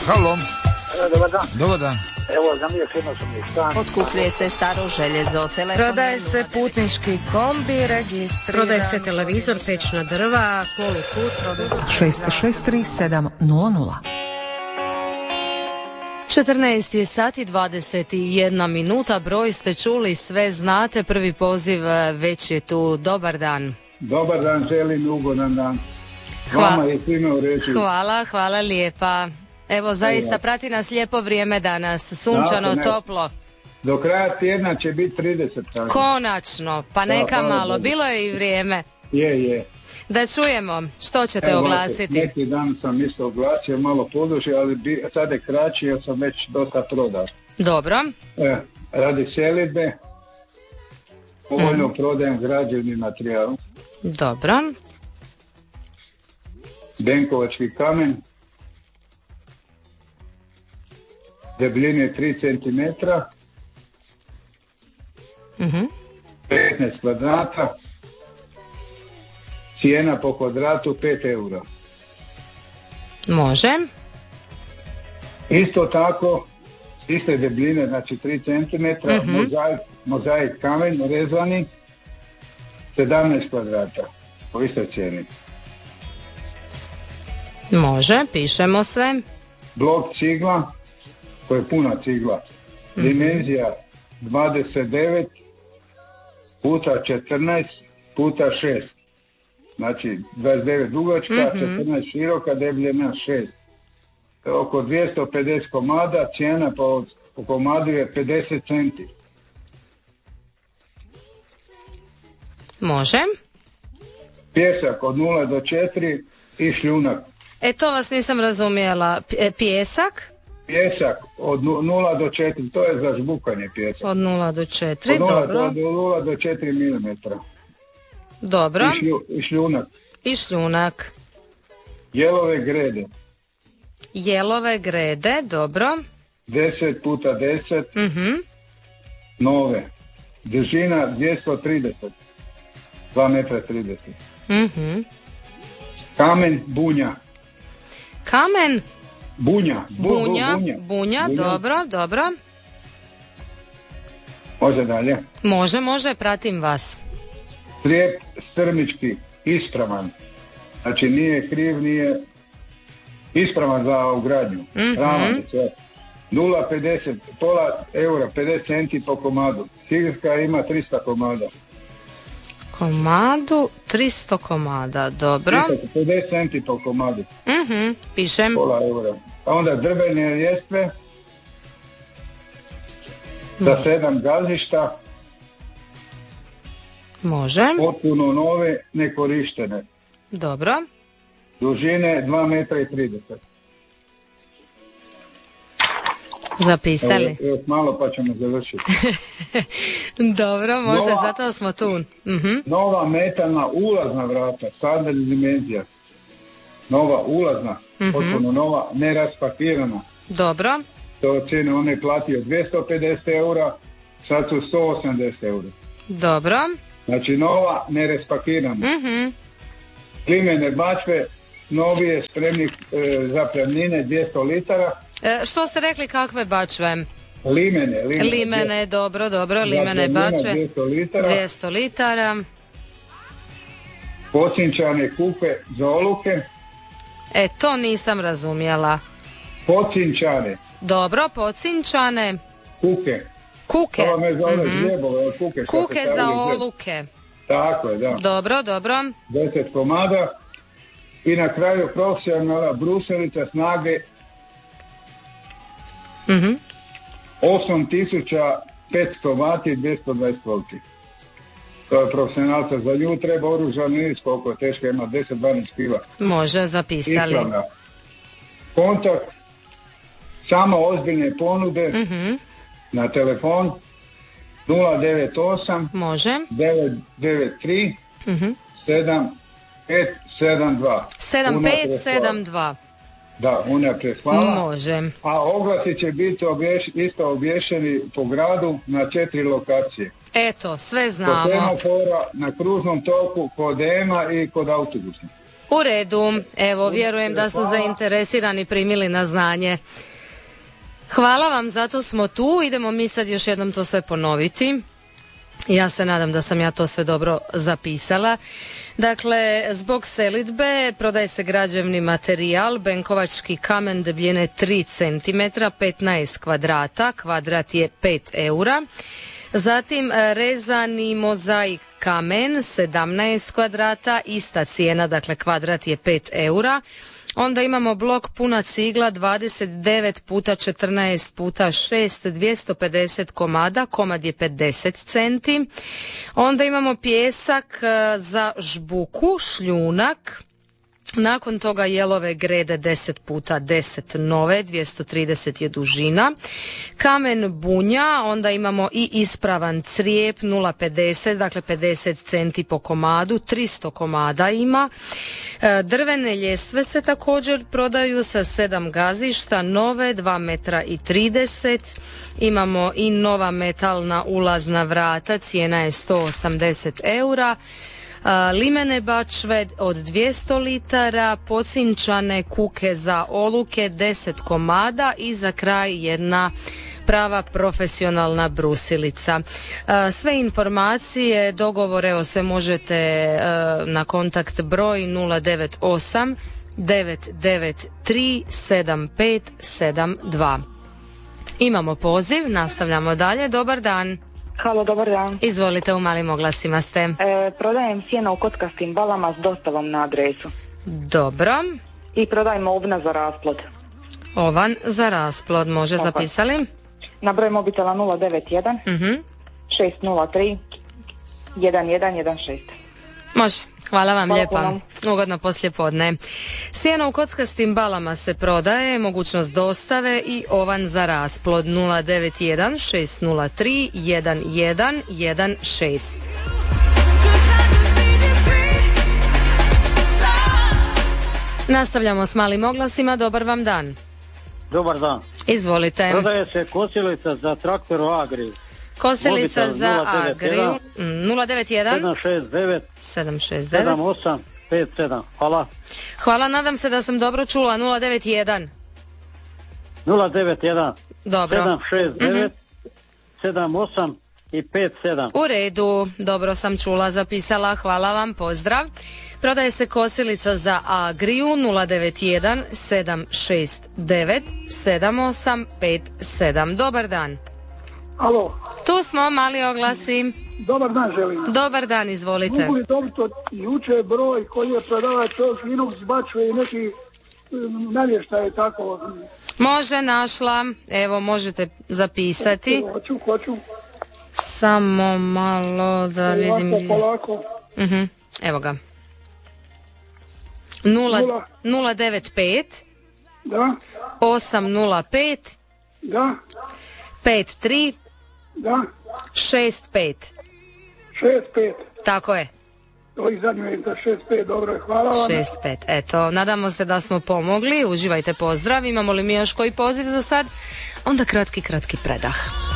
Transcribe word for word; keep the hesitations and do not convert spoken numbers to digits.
Halo. Dobar dan. Dobar dan. Evo, za mije firma su mi stan. Otkupljuje se staro željezo, telefon. Prodaje se putnički kombi, registriran. Prodaje se televizor, pečna drva, polukut, prodaje... šest šest tri sedam nula nula. četrnaest je sati dvadeset jedna minuta, broj ste čuli, sve znate, prvi poziv već je tu. Dobar dan. Dobar dan, želim ugodan dan. Hva... Vama je svima u reći. Hvala, hvala lijepa. Evo, zaista prati nas lijepo vrijeme danas, sunčano, da, toplo. Do kraja tjedna će biti trideset. Tako. Konačno, pa neka da, malo, bilo je i vrijeme. Je, je. Da čujemo, što ćete Evo, oglasiti? Neki dan sam isto oglasio, malo poduži, ali bi, sad je kraći jer sam već dosta prodao. Dobro. E, radi selidbe, povoljno mm. prodajem građevni materijal. Dobro. Benkovački kamen, debljine tri centimetra, mm-hmm. petnaest kvadrata, cijena po kvadratu pet eura. Može. Isto tako, iste debljine, znači tri centimetra, mm-hmm. mozaik, mozaik kamen rezani, sedamnaest kvadrata, po istoj cijeni. Može, pišemo sve. Blok cigla, to je puna cigla, mm-hmm. dimenzija dvadeset devet puta četrnaest puta šest. Znači dvadeset devet dugačka, mm-hmm. četrnaest široka, debljina šest. Oko dvjesto pedeset komada, cijena po, po komadu je pedeset centi. Može. Pjesak od nula do četiri i šljunak. E, to vas nisam razumjela. P- pjesak? Pjesak od nula do četiri, to je za žbukanje pjesak. Od nula do četiri, od nula, dobro. Od nula do četiri milimetra. Dobro. I, šlju, i šljunak. I šljunak. Jelove grede. Jelove grede, dobro. deset puta deset. Mhm. Nove. Dužina dvjesto trideset. dva metra trideset. Mhm. Kamen bunja. Kamen? Bunja. Bu, bunja, bu, bunja. Bunja, bunja, dobro, dobro. Može dalje? Može, može, pratim vas. Crijep strmički, ispravan. Znači nije kriv, nije ispravan za ugradnju. Mm-hmm. Ravan sve. nula pedeset, pola eura, pedeset centi po komadu. Cigarka ima tristo komada. Komadu, tristo komada, dobro. pedeset centi po komadu. Mhm, pišem. Pola eura. A onda drvene ljestve za sedam gazišta. Može. Potpuno nove, nekorištene. Dobro. Dužine dva metra i trideset. Zapisali. Evo, još malo pa ćemo završiti. Dobro, može, nova, zato smo tu. Uh-huh. Nova metalna ulazna vrata, standard dimenzija. Nova ulazna, uh-huh. potpuno nova, neraspakirana. Dobro. To cijene on je platio dvjesto pedeset eura, sad su sto osamdeset eura. Dobro. Znači nova, neraspakirana. Uh-huh. Limene bačve, novije, spremnih e, za pljevnine, dvjesto litara. E, što ste rekli, kakve bačve? Limene. Limene, limene dobro, dobro, limene bačve. dvjesto litara. dvjesto litara. Pocinčane kupe za oluke. E, to nisam razumjela. Pocinčane. Dobro, pocinčane. Kuke. Kuke. To me zove mm-hmm. žljebove, kuke. Kuke za oluke. Tako je, da. Dobro, dobro. deset komada. I na kraju profesionalna bruselica snage mm-hmm. osam tisuća petsto vati, dvjesto dvadeset volti. To je profesionalca, za nju treba oružan niz, koliko je teška, ima deset do dvanaest kila. Može, zapisali. Ispravna. Kontakt, samo ozbiljne ponude mm-hmm. na telefon nula devet osam Može. devet devet tri mm-hmm. sedam pet sedam dva sedam pet sedam dva. Da, unaprijed hvala. Može. A oglasi će biti obješ, isto obješeni po gradu na četiri lokacije. Eto, sve znamo. Kod semafora, na kružnom toku, kod E M A i kod autobusa. U redu, evo, vjerujem da su zainteresirani primili na znanje. Hvala vam, zato smo tu. Idemo mi sad još jednom to sve ponoviti. Ja se nadam da sam ja to sve dobro zapisala. Dakle, zbog selidbe prodaje se građevni materijal, benkovački kamen debljine tri centimetra, petnaest kvadrata, kvadrat je pet eura. Zatim rezani mozaik kamen, sedamnaest kvadrata, ista cijena, dakle kvadrat je pet eura. Onda imamo blok puna cigla dvadeset devet puta četrnaest puta šest, dvjesto pedeset komada, komad je pedeset centi. Onda imamo pijesak za žbuku, šljunak. Nakon toga jelove grede deset puta deset nove, dvjesto trideset je dužina. Kamen bunja, onda imamo i ispravan crijep nula pedeset, dakle pedeset centi po komadu, tristo komada ima. E, drvene ljestve se također prodaju sa sedam gazišta, nove, dva metra i trideset. Imamo i nova metalna ulazna vrata, cijena je sto osamdeset eura. Limene bačve od dvjesto litara, pocinčane kuke za oluke deset komada i za kraj jedna prava profesionalna brusilica. Sve informacije, dogovore o sve možete na kontakt broj nula devet osam devet devet tri sedam pet sedam dva. Imamo poziv, nastavljamo dalje. Dobar dan. Halo, dobar dan. Izvolite, u Malim oglasima ste. E, prodajem sjeno u kockastim balama s dostavom na adresu. Dobro. I prodajem ovna za rasplod. Ovan za rasplod, može, Ovan. Zapisali? Na broj mobitela nula devet jedan Uh-huh. šest nula tri jedan jedan jedan šest. Može. Hvala vam. Hvala lijepa. puno. Ugodno poslijepodne. Sjeno u kockastim balama se prodaje, mogućnost dostave i ovan za rasplod nula devet jedan šest nula tri jedan jedan jedan šest. Nastavljamo s Malim oglasima. Dobar vam dan. Dobar dan. Izvolite. Prodaje se kosilica za traktor u Agri. Kosilica Mobitel za nula devet jedan Agriju nula devet jedan sedam šest devet sedam šest devet sedam osam pet sedam. Hvala. Hvala, nadam se da sam dobro čula. Nula devet jedan nula devet jedan Dobro. sedam šest devet sedam osam i pet sedam. U redu, dobro sam čula, zapisala. Hvala vam, pozdrav. Prodaje se kosilica za Agriju nula devet jedan sedam šest devet sedam osam pet sedam. Dobar dan. Alo, Tu smo, Mali oglasi. dobar dan želim. Dobar dan, izvolite. Mogu li dobiti od juče broj koji je prodavač ovog Linux zbačuje i neki um, navještaj tako? Može, našla. Evo, možete zapisati. Hoću, hoću. Samo malo da vidim. Polako, polako. Uh-huh. Evo ga. Nula, Nula. nula devet pet Da, osam nula pet da, pet tri da, šest pet. šest pet. Tako je. To ih zadnjuje za šest pet, dobro je, hvala vam. šest pet. Eto, nadamo se da smo pomogli. Uživajte, pozdrav. Imamo li mi još koji poziv za sad? Onda kratki, kratki predah.